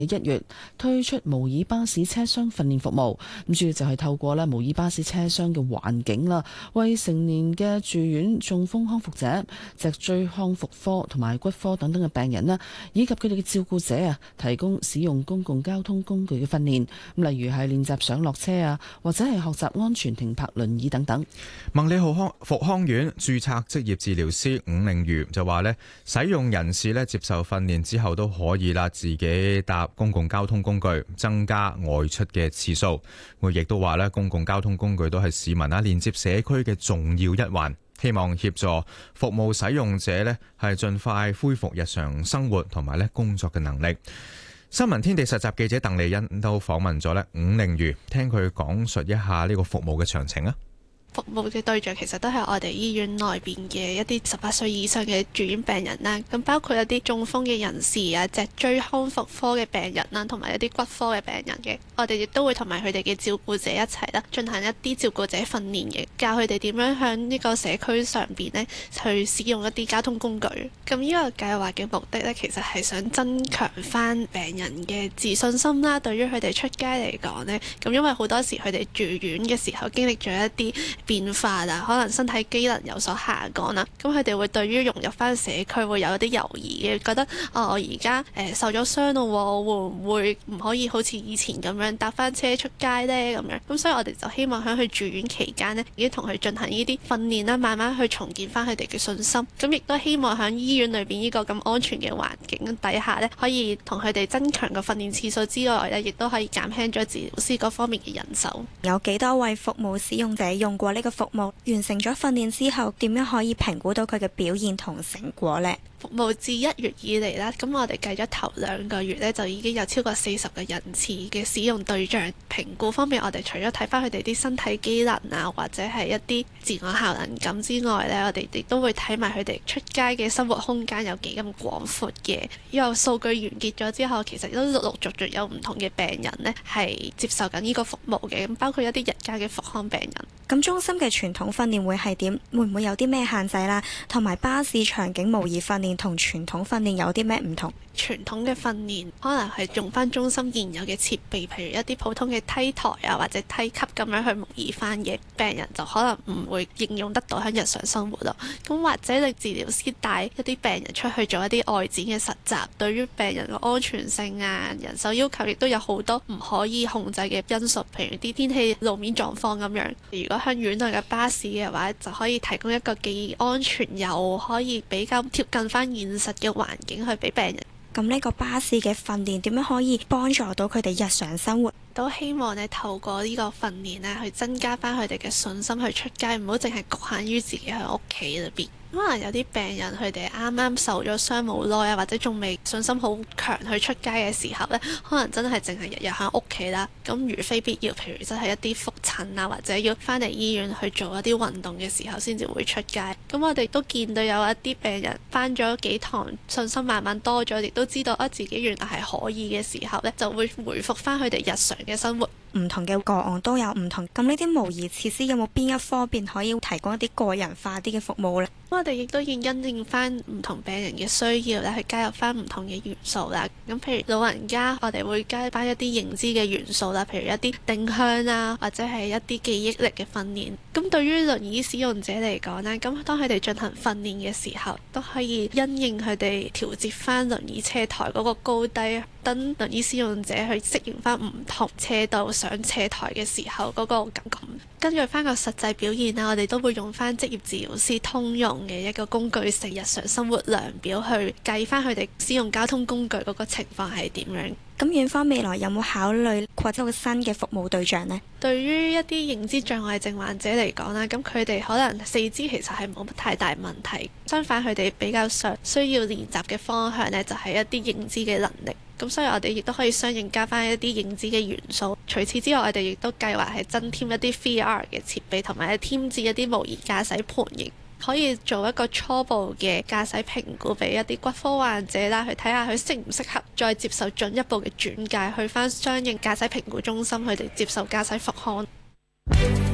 1月推出模擬巴士車廂訓練服務，咁主要就係透過模擬巴士車廂嘅環境啦，為成年嘅住院中風康復者、脊椎康復科同埋骨科等等嘅病人啦，以及佢哋嘅照顧者啊，提供使用公共交通工具嘅訓練，例如係練習上落車啊，或者係學習安全停泊輪椅等等。 麥理浩復康院註冊職業治療師伍令如就話呢，使用人士接受訓練之後都可以自己搭公共交通工具，增加外出嘅次數。佢亦都話咧，公共交通工具都係市民連接社區嘅重要一環，希望協助服務使用者係盡快恢復日常生活同埋工作嘅能力。新聞天地實習記者鄧麗欣都訪問咗伍令如，聽佢講述一下呢個服務嘅詳情啊。 服務嘅對象其實都係我哋醫院內邊嘅一啲18歲以上嘅住院病人啦，咁包括一啲中風嘅人士啊、脊椎康復科嘅病人啦，同埋一啲骨科嘅病人嘅，我哋亦都會同埋佢哋嘅照顧者一齊啦，進行一啲照顧者訓練嘅，教佢哋點樣向呢個社區上邊呢去使用一啲交通工具。咁呢個計劃嘅目的呢，其實係想增強翻病人嘅自信心啦。對於佢哋出街嚟講呢，咁因為好多時佢哋住院嘅時候經歷咗一啲變化啦，可能身體機能有所下降啦，咁佢哋會對於融入翻社區會有一啲猶豫嘅，覺得我而家受咗傷咯，我會唔會唔可以好似以前咁樣搭翻車出街呢？咁樣，咁所以我哋就希望喺佢住院期間呢，已經同佢進行呢啲訓練啦，慢慢去重建翻佢哋嘅信心。咁亦都希望喺醫院裏邊呢個咁安全嘅環境底下呢，可以同佢哋增強個訓練次數之外呢，亦都可以減輕咗治療師嗰方面嘅人手。 有幾多位服務使用者用過呢個服務，完成咗訓練之後，點樣可以評估到佢嘅表現同成果呢？ 服務自1月以嚟啦，咁我哋計咗頭2個月呢，就已經有超過40個人次嘅使用對象。評估方面，我哋除咗睇翻佢哋啲身體機能啊，或者係一啲自我效能感之外呢，我哋亦都會睇埋佢哋出街嘅生活空間有幾咁廣闊嘅。呢個數據完結咗之後，其實都陸陸續續有唔同嘅病人呢係接受緊呢個服務嘅，咁包括一啲日間嘅復康病人。 咁中心嘅傳統訓練會係點？會唔會有啲咩限制啦？同埋巴士場景模擬訓練同傳統訓練有啲咩唔同？ 傳統嘅訓練可能係用翻中心現有嘅設備，譬如一啲普通嘅梯台啊，或者梯級咁樣去模擬翻嘅，病人就可能唔會應用得到喺日常生活咯。咁或者你治療師帶一啲病人出去做一啲外展嘅實習，對於病人嘅安全性啊、人手要求亦都有好多唔可以控制嘅因素，譬如啲天氣路面狀況咁樣。如果向院內嘅巴士嘅話，就可以提供一個既安全又可以比較貼近翻現實嘅環境去俾病人。 咁呢個巴士嘅訓練點樣可以幫助到佢哋日常生活？ 都希望你透過呢個訓練咧，去增加翻佢哋嘅信心去出街，唔好淨係局限於自己喺屋企裏邊。可能有啲病人佢哋啱啱受咗傷冇耐啊，或者仲未信心好強去出街嘅時候呢，可能真係淨係日日喺屋企啦。咁如非必要，譬如真係一啲覆診啊，或者要翻嚟醫院去做一啲運動嘅時候，先至會出街。咁我哋都見到有一啲病人翻咗幾堂，信心慢慢多咗，亦都知道自己原來係可以嘅時候呢，就會回復翻佢哋日常嘅生活。 唔同嘅個案都有唔同，咁呢啲模擬設施有冇邊一方面可以提供一啲個人化啲嘅服務呢？ 我哋亦都要因應翻唔同病人嘅需要咧，去加入翻唔同嘅元素啦。咁譬如老人家，我哋會加翻一啲認知嘅元素啦，譬如一啲定向啊，或者係一啲記憶力嘅訓練。咁對於輪椅使用者嚟講咧，咁當佢哋進行訓練嘅時候，都可以因應佢哋調節翻輪椅車台嗰個高低，等輪椅使用者去適應翻唔同斜度上斜台嘅時候嗰個感覺。根據翻個實際表現啦，我哋都會用翻職業治療師通用嘅一個工具性日常生活量表去計翻佢哋使用交通工具嗰個情況係點樣。 咁院方未來有冇考慮擴充新嘅服務對象呢？ 對於一啲認知障礙症患者嚟講啦，咁佢哋可能四肢其實係冇乜太大問題，相反佢哋比較上需要練習嘅方向呢，就係一啲認知嘅能力。咁所以我哋亦都可以相應加翻一啲認知嘅元素。除此之外，我哋亦都計劃係增添一啲 VR 嘅設備，同埋添置一啲模擬駕駛盤型，可以做一個初步嘅駕駛評估俾一啲骨科患者啦，去睇下佢適唔適合再接受進一步嘅轉介，去翻相應駕駛評估中心，佢哋接受駕駛復康。